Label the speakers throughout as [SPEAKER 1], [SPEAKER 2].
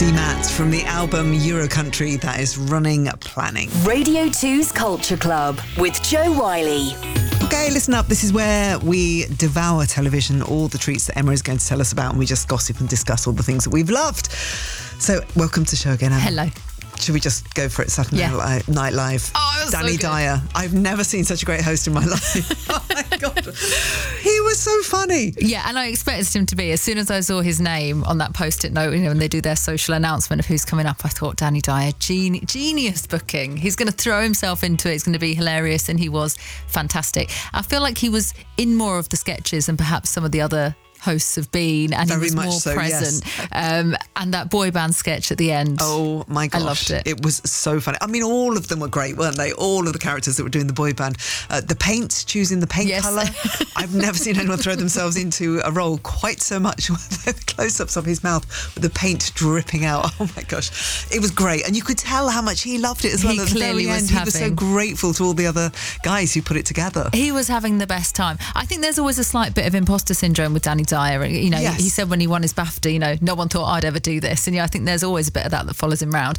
[SPEAKER 1] Matt from the album Eurocountry, that is Running Planning.
[SPEAKER 2] Radio 2's Culture Club with Joe Wiley.
[SPEAKER 1] Okay, listen up. This is where we devour television, all the treats that Emma is going to tell us about, and we just gossip and discuss all the things that we've loved. So, welcome to the show again, Emma.
[SPEAKER 3] Hello.
[SPEAKER 1] Should we just go for it? Saturday Night Live.
[SPEAKER 3] Oh, it was
[SPEAKER 1] Danny
[SPEAKER 3] so good.
[SPEAKER 1] Dyer. I've never seen such a great host in my life. Oh my God. He was so funny.
[SPEAKER 3] Yeah, and I expected him to be. As soon as I saw his name on that post-it note, when they do their social announcement of who's coming up, I thought, Danny Dyer, genius booking. He's going to throw himself into it. It's going to be hilarious, and he was fantastic. I feel like he was in more of the sketches than perhaps some of the other hosts have been, and
[SPEAKER 1] Very
[SPEAKER 3] he was
[SPEAKER 1] much
[SPEAKER 3] more
[SPEAKER 1] so,
[SPEAKER 3] present.
[SPEAKER 1] yes.
[SPEAKER 3] And that boy band sketch at the end.
[SPEAKER 1] Oh my gosh.
[SPEAKER 3] I loved it.
[SPEAKER 1] It was so funny. I mean, all of them were great, weren't they? All of the characters that were doing the boy band. The paint, choosing the paint
[SPEAKER 3] Yes.
[SPEAKER 1] colour. I've never seen anyone throw themselves into a role quite so much with the close-ups of his mouth with the paint dripping out. Oh my gosh. It was great. And you could tell how much he loved it as well.
[SPEAKER 3] He
[SPEAKER 1] At the
[SPEAKER 3] clearly
[SPEAKER 1] very
[SPEAKER 3] was
[SPEAKER 1] end, he was so
[SPEAKER 3] having-
[SPEAKER 1] grateful to all the other guys who put it together.
[SPEAKER 3] He was having the best time. I think there's always a slight bit of imposter syndrome with Danny Dyer.
[SPEAKER 1] Yes.
[SPEAKER 3] He said when he won his BAFTA, no one thought I'd ever do this. And I think there's always a bit of that follows him round.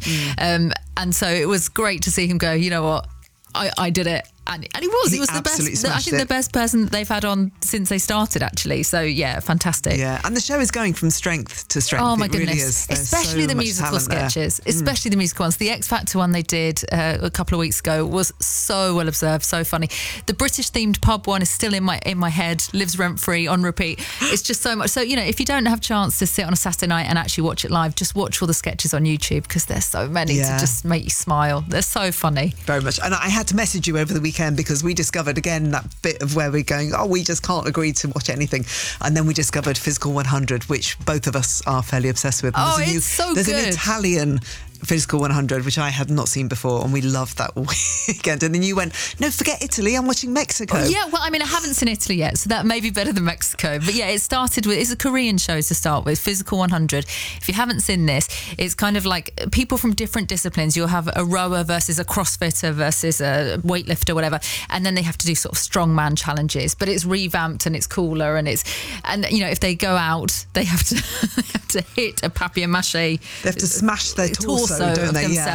[SPEAKER 3] And so it was great to see him go, you know what, I did it. And he was the
[SPEAKER 1] absolutely
[SPEAKER 3] best. I
[SPEAKER 1] smashed
[SPEAKER 3] think
[SPEAKER 1] it.
[SPEAKER 3] the best person that they've had on since they started, actually. So yeah, fantastic.
[SPEAKER 1] Yeah, and the show is going from strength to strength.
[SPEAKER 3] Oh my
[SPEAKER 1] It
[SPEAKER 3] goodness!
[SPEAKER 1] really is. There's
[SPEAKER 3] Especially
[SPEAKER 1] so
[SPEAKER 3] the
[SPEAKER 1] much
[SPEAKER 3] musical
[SPEAKER 1] talent there.
[SPEAKER 3] sketches, especially the musical ones. The X Factor one they did a couple of weeks ago was so well observed, so funny. The British themed pub one is still in my head, lives rent free on repeat. It's just so much. So if you don't have a chance to sit on a Saturday night and actually watch it live, just watch all the sketches on YouTube because there's so many to just make you smile. They're so funny.
[SPEAKER 1] Very much. And I had to message you over the weekend because we discovered again that bit of where we're going, we just can't agree to watch anything. And then we discovered Physical 100, which both of us are fairly obsessed with. And there's an Italian Physical 100, which I had not seen before, and we loved that weekend. And then you went, no, forget Italy, I'm watching Mexico.
[SPEAKER 3] Yeah, well, I haven't seen Italy yet, so that may be better than Mexico. But yeah, it's a Korean show to start with, Physical 100. If you haven't seen this, it's kind of like people from different disciplines. You'll have a rower versus a CrossFitter versus a weightlifter, whatever, and then they have to do sort of strongman challenges. But it's revamped and it's cooler, and if they go out, they have to hit a papier-mâché.
[SPEAKER 1] They have to smash their torso, don't they?
[SPEAKER 3] Themselves.
[SPEAKER 1] Yeah.